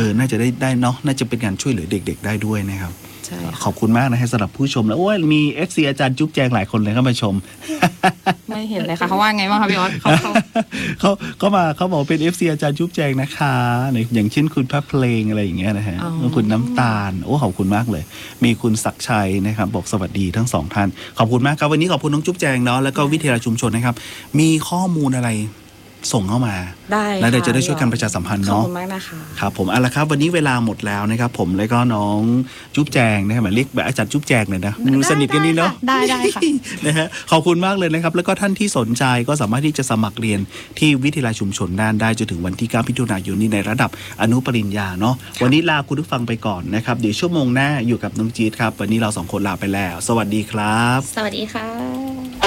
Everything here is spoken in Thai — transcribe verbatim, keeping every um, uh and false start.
อน่าจะได้ได้เนาะน่าจะเป็นการช่วยเหลือเด็กๆได้ด้วยนะครับขอบคุณมากนะฮะสำหรับผู้ชมแล้วโอ้ยมี เอฟ ซี อาจารย์จุ๊บแจงหลายคนเลยเข้ามาชมไม่เห็นเลยค่ะเขาว่าไงบ้างคะพี่ออสเขาเขาเขาเขามาเขาบอกเป็น เอฟ ซี อาจารย์จุ๊บแจงนะคะอย่างเช่นคุณพระเพลงอะไรอย่างเงี้ยนะฮะคุณน้ำตาลโอ้ขอบคุณมากเลยมีคุณศักดิ์ชัยนะครับบอกสวัสดีทั้งสองท่านขอบคุณมากครับวันนี้ขอบคุณน้องจุ๊บแจงเนาะแล้วก็วิทยาชุมชนนะครับมีข้อมูลอะไรส่งเข้ามาได้แล้วเดี๋ยวจะได้ช่วยกันประชาสัมพันธ์เนาะขอบคุณมากนะคะครับผมเอาละครับวันนี้เวลาหมดแล้วนะครับผมแล้วก็น้องจุ๊บแจงนะครับเรียกแบบอาจารย์จุ๊บแจงเลยนะสนิทกันนี่เนาะได้ได้ค่ะนะฮะขอบคุณมากเลยนะครับแล้วก็ท่านที่สนใจก็สามารถที่จะสมัครเรียนที่วิทยาลัยชุมชนน่านได้จนถึงวันที่เก้ามิถุนายนนี้ในระดับอนุปริญญาเนาะวันนี้ลาคุณผู้ฟังไปก่อนนะครับเดี๋ยวชั่วโมงหน้าอยู่กับน้องจี๊ดครับวันนี้เราสองคนลาไปแล้วสวัสดีครับสวัสดีค่ะ